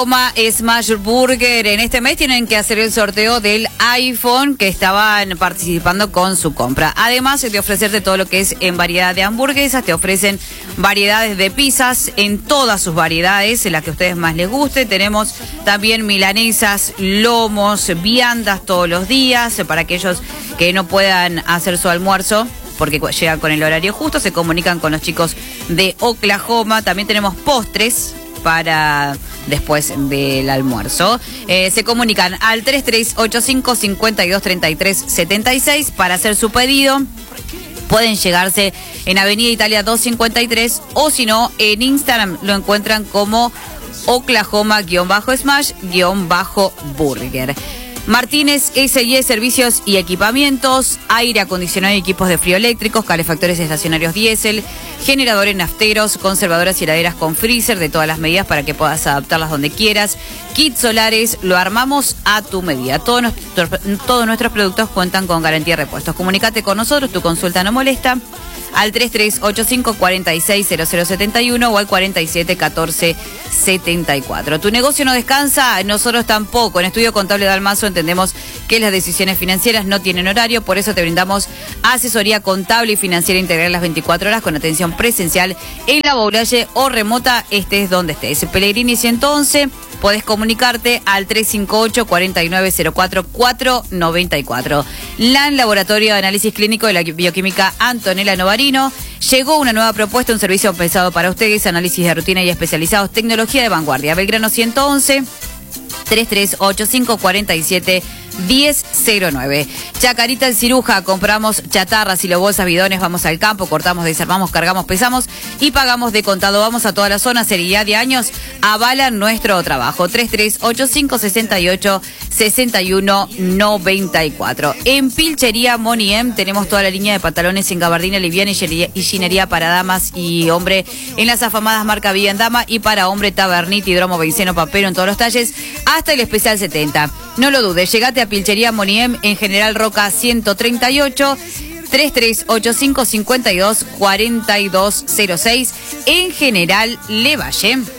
Smash Burger. En este mes tienen que hacer el sorteo del iPhone que estaban participando con su compra. Además de ofrecerte todo lo que es en variedad de hamburguesas, te ofrecen variedades de pizzas en todas sus variedades, en las que a ustedes más les guste. Tenemos también milanesas, lomos, viandas todos los días para aquellos que no puedan hacer su almuerzo porque llegan con el horario justo, se comunican con los chicos de Oklahoma. También tenemos postres para después del almuerzo. Se comunican al 3385-5233-76 para hacer su pedido. Pueden llegarse en Avenida Italia 253 o si no, en Instagram lo encuentran como Oklahoma-Smash-Burger. Martínez S&E Servicios y Equipamientos, aire acondicionado y equipos de frío eléctricos, calefactores estacionarios diésel, generadores nafteros, conservadoras y heladeras con freezer de todas las medidas para que puedas adaptarlas donde quieras. Kits solares, lo armamos a tu medida. Todos nuestros productos cuentan con garantía de repuestos. Comunícate con nosotros, tu consulta no molesta, al 3385-460071 o al 471474. Tu negocio no descansa, nosotros tampoco. En Estudio Contable Dalmazo entendemos que las decisiones financieras no tienen horario, por eso te brindamos asesoría contable y financiera integral las 24 horas con atención presencial en la Boulaye o remota, estés donde estés. Pellegrini 111, podés comunicarte al 358-4904-494. LAN, Laboratorio de Análisis Clínico de la Bioquímica Antonella Novarino. Llegó una nueva propuesta, un servicio pensado para ustedes, análisis de rutina y especializados, tecnología de vanguardia. Belgrano 111, 3385-471009. Chacarita el Ciruja, compramos chatarras, hilo, bolsas, bidones, vamos al campo, cortamos, desarmamos, cargamos, pesamos y pagamos de contado. Vamos a toda la zona, seriedad de años avalan nuestro trabajo. 3385-686194. En Pilchería Moniem tenemos toda la línea de pantalones en gabardina liviana y ginería para damas y hombre en las afamadas marca Villa en Dama y para hombre Tabernit, Hidromo, Benceno, Papero en todos los talles hasta el especial 70. No lo dudes, llegate a Pilchería Moniem en General Roca 138, 3385-524206 en General Levalle.